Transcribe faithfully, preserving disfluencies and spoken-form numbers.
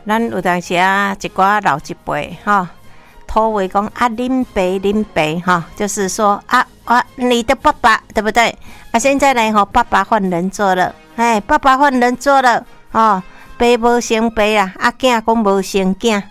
咱有当时啊，一寡老一辈哈，土话讲啊，恁爸恁爸哈，就是说啊啊，你的爸爸对不对？啊，现在呢，哈，爸爸换人做了，哎，爸爸换人做了，哦，爸无成爸啦，啊，囝讲无成囝，